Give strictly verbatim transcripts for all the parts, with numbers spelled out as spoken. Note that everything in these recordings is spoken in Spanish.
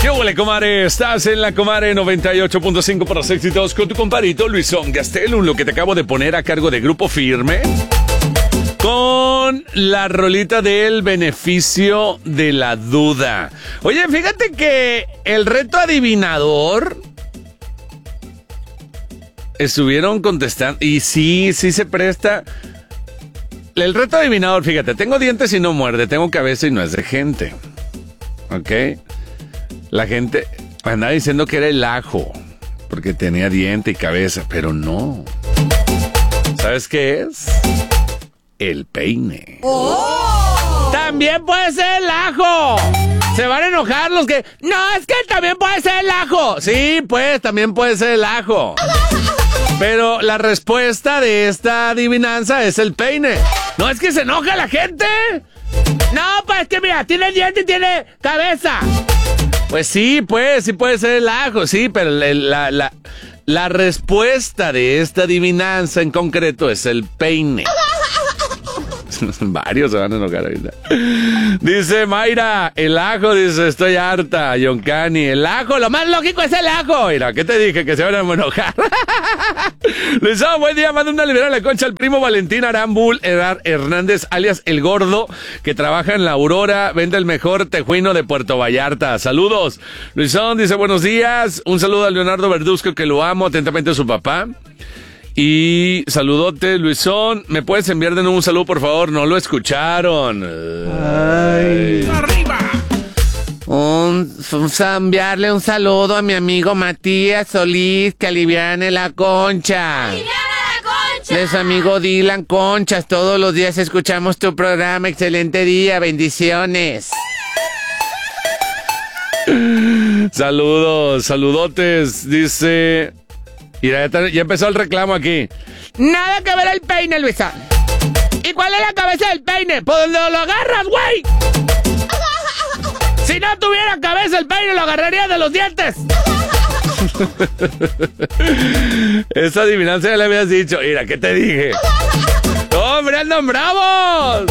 ¿Qué huele, comare? Estás en la Comare noventa y ocho punto cinco para los éxitos con tu comparito Luisón Gastelum, lo que te acabo de poner a cargo de Grupo Firme con la rolita del beneficio de la duda. Oye, fíjate que el reto adivinador estuvieron contestando y sí, sí se presta. El reto adivinador, fíjate, tengo dientes y no muerde, tengo cabeza y no es de gente. ¿Ok? La gente andaba diciendo que era el ajo, porque tenía diente y cabeza, pero no. ¿Sabes qué es? El peine. ¡Oh! También puede ser el ajo. Se van a enojar los que... No, es que también puede ser el ajo. Sí, pues, también puede ser el ajo. Pero la respuesta de esta adivinanza es el peine. No, es que se enoja la gente. No, pues que mira, tiene diente y tiene cabeza. Pues sí, pues, sí puede ser el ajo, sí, pero la, la, la respuesta de esta adivinanza en concreto es el peine. Varios se van a enojar ahorita. Dice Mayra, el ajo, dice, estoy harta. Yoncani, el ajo, lo más lógico es el ajo. Mira, ¿qué te dije? Que se van a enojar. Luisón, buen día, manda una liberal a la concha al primo Valentín Arambul Hernández, alias El Gordo, que trabaja en La Aurora, vende el mejor tejuino de Puerto Vallarta. Saludos. Luisón dice, buenos días. Un saludo a Leonardo Verduzco, que lo amo, atentamente su papá. Y saludote, Luisón. ¿Me puedes enviar de nuevo un saludo, por favor? No lo escucharon. Ay. ¡Arriba! Un, un, enviarle un saludo a mi amigo Matías Solís, que aliviane la concha. ¡Aliviane la concha! De su amigo Dylan Conchas. Todos los días escuchamos tu programa. Excelente día. Bendiciones. Saludos, saludotes. Dice... Mira, ya, ya empezó el reclamo aquí. Nada que ver el peine, Luisón. ¿Y cuál es la cabeza del peine? Pues lo, lo agarras, güey. Si no tuviera cabeza el peine, lo agarraría de los dientes. Esa adivinanza ya le habías dicho. Mira, ¿qué te dije? ¡Hombre, andan bravos!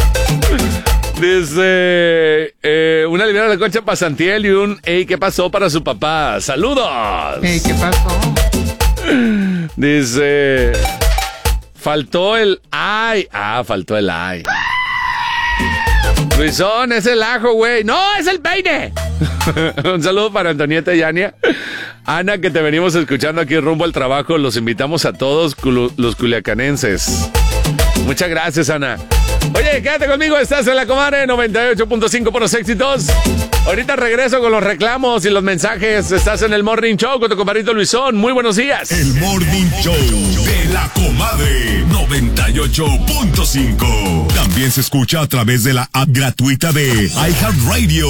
Dice, eh, una liberal de la concha para Santiel y un ey, ¿qué pasó para su papá? ¡Saludos! Ey, ¿qué pasó? Dice, faltó el ay. Ah, faltó el ay. Luisón, es el ajo, güey. No, es el peine. Un saludo para Antonieta y Ania. Ana, que te venimos escuchando aquí rumbo al trabajo. Los invitamos a todos culu- los culiacanenses. Muchas gracias, Ana. Oye, quédate conmigo, estás en la Comare noventa y ocho punto cinco por los éxitos. Ahorita regreso con los reclamos y los mensajes. Estás en el Morning Show con tu compadrito Luisón. Muy buenos días. El Morning Show de la Comadre noventa y ocho punto cinco. También se escucha a través de la app gratuita de iHeartRadio.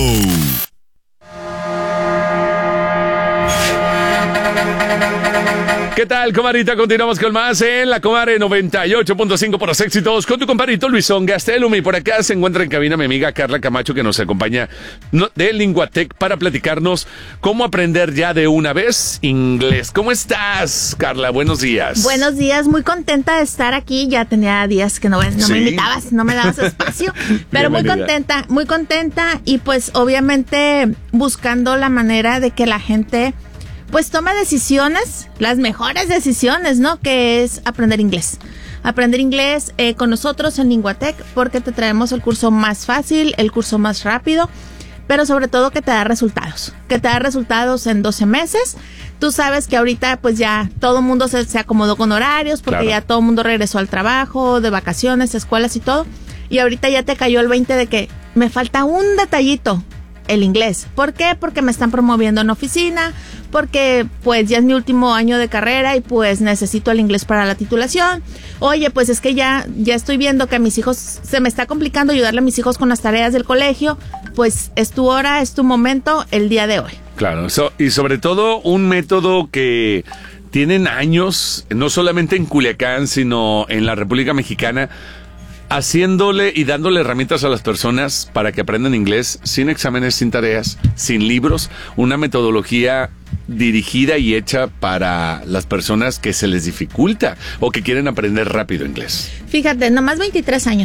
¿Qué tal, comadrita? Continuamos con más en la Comare noventa y ocho punto cinco por los éxitos con tu compadrito Luisón Gastelum. Y por acá se encuentra en cabina mi amiga Carla Camacho, que nos acompaña de Linguatec para platicarnos cómo aprender ya de una vez inglés. ¿Cómo estás, Carla? Buenos días. Buenos días, muy contenta de estar aquí. Ya tenía días que no, no ¿Sí? me invitabas, no me dabas espacio. Pero muy contenta, muy contenta. Y pues obviamente buscando la manera de que la gente... pues toma decisiones, las mejores decisiones, ¿no? Que es aprender inglés. Aprender inglés eh, con nosotros en Linguatec, porque te traemos el curso más fácil, el curso más rápido, pero sobre todo que te da resultados. Que te da resultados en doce meses. Tú sabes que ahorita pues ya todo el mundo se, se acomodó con horarios, porque claro, ya todo el mundo regresó al trabajo, de vacaciones, escuelas y todo. Y ahorita ya te cayó el veinte de que me falta un detallito. El inglés. ¿Por qué? Porque me están promoviendo en oficina, porque pues ya es mi último año de carrera y pues necesito el inglés para la titulación. Oye, pues es que ya, ya estoy viendo que a mis hijos se me está complicando ayudarle a mis hijos con las tareas del colegio. Pues es tu hora, es tu momento el día de hoy. Claro, so, y sobre todo un método que tienen años, no solamente en Culiacán, sino en la República Mexicana, haciéndole y dándole herramientas a las personas para que aprendan inglés sin exámenes, sin tareas, sin libros, una metodología dirigida y hecha para las personas que se les dificulta o que quieren aprender rápido inglés. Fíjate, nomás veintitrés años.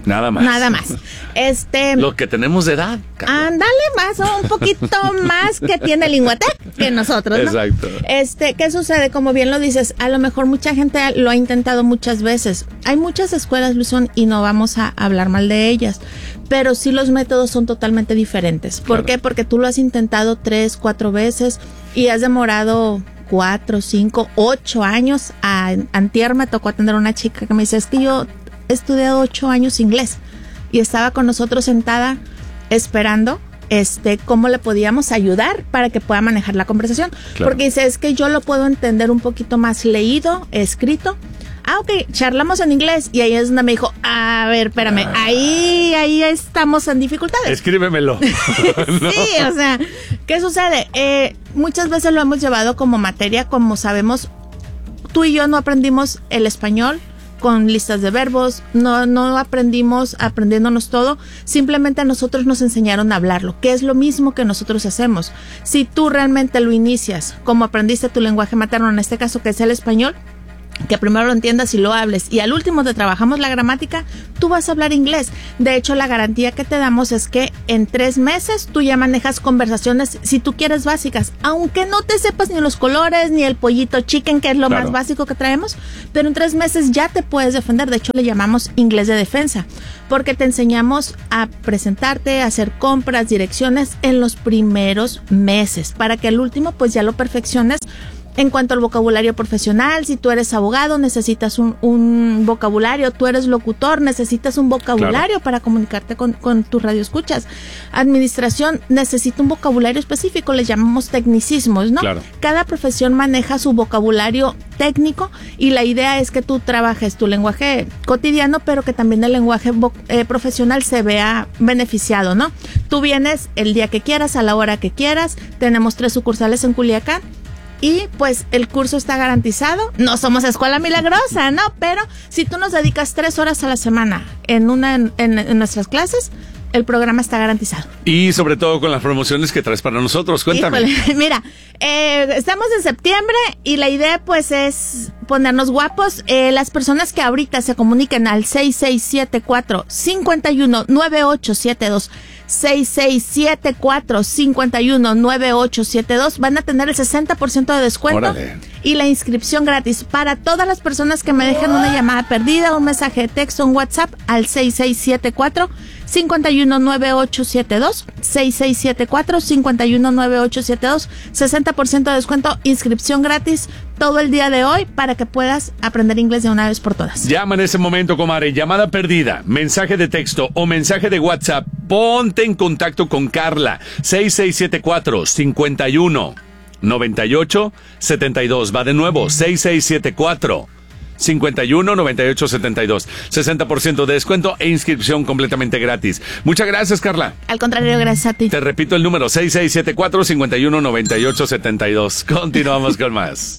Nada más. Nada más. Este. Lo que tenemos de edad. Carla. Ándale más, o un poquito más que tiene Linguatec que nosotros, ¿no? Exacto. Este, ¿qué sucede? Como bien lo dices, a lo mejor mucha gente lo ha intentado muchas veces. Hay muchas escuelas, Luisón, y no vamos a hablar mal de ellas, pero sí los métodos son totalmente diferentes. ¿Por claro. qué? Porque tú lo has intentado tres, cuatro veces y has demorado cuatro, cinco, ocho años. A, antier me tocó atender a una chica que me dice, es que yo he estudiado ocho años inglés y estaba con nosotros sentada esperando este cómo le podíamos ayudar para que pueda manejar la conversación. Claro. Porque dice, es que yo lo puedo entender un poquito más leído, escrito. Ah, ok, charlamos en inglés. Y ahí es donde me dijo, a ver, espérame, ah. ahí, ahí estamos en dificultades. Escríbemelo. ¿No? Sí, o sea, ¿qué sucede? Eh, muchas veces lo hemos llevado como materia, como sabemos, tú y yo no aprendimos el español con listas de verbos, no, no aprendimos aprendiéndonos todo, simplemente a nosotros nos enseñaron a hablarlo, que es lo mismo que nosotros hacemos. Si tú realmente lo inicias como aprendiste tu lenguaje materno, en este caso que es el español, que primero lo entiendas y lo hables, y al último te trabajamos la gramática, tú vas a hablar inglés. De hecho, la garantía que te damos es que en tres meses tú ya manejas conversaciones, si tú quieres, básicas, aunque no te sepas ni los colores, ni el pollito chicken, que es lo claro. más básico que traemos, pero en tres meses ya te puedes defender. De hecho, le llamamos inglés de defensa, porque te enseñamos a presentarte, a hacer compras, direcciones en los primeros meses, para que al último pues ya lo perfecciones. En cuanto al vocabulario profesional, si tú eres abogado, necesitas un, un vocabulario, tú eres locutor, necesitas un vocabulario claro. para comunicarte con, con tus radioescuchas. Administración necesita un vocabulario específico, les llamamos tecnicismos, ¿no? Claro. Cada profesión maneja su vocabulario técnico y la idea es que tú trabajes tu lenguaje cotidiano, pero que también el lenguaje eh, profesional se vea beneficiado, ¿no? Tú vienes el día que quieras, a la hora que quieras, tenemos tres sucursales en Culiacán. Y pues el curso está garantizado. No somos escuela milagrosa, ¿no? Pero si tú nos dedicas tres horas a la semana en una en, en, en nuestras clases, el programa está garantizado. Y sobre todo con las promociones que traes para nosotros, cuéntame. Híjole, mira, eh, estamos en septiembre y la idea pues es ponernos guapos. Eh, las personas que ahorita se comuniquen al seis seis siete cuatro, cinco uno, nueve ocho siete dos, seis seis siete cuatro, cinco uno, nueve ocho siete dos van a tener el sesenta por ciento de descuento. Órale. Y la inscripción gratis para todas las personas que me dejen una llamada perdida, un mensaje de texto, un WhatsApp al seis seis siete cuatro, cinco uno, nueve ocho siete dos, seis seis siete cuatro, cinco uno, nueve ocho siete dos, sesenta por ciento de descuento, inscripción gratis todo el día de hoy para que puedas aprender inglés de una vez por todas. Llama en ese momento, comadre, llamada perdida, mensaje de texto o mensaje de WhatsApp, ponte en contacto con Carla, seis seis siete cuatro, cinco uno, nueve ocho siete dos, va de nuevo, seis seis siete cuatro, cinco uno, nueve ocho siete dos, sesenta por ciento de descuento e inscripción completamente gratis. Muchas gracias, Carla. Al contrario, gracias a ti. Te repito el número, seis seis siete cuatro, cinco uno, nueve ocho siete dos. Continuamos con más.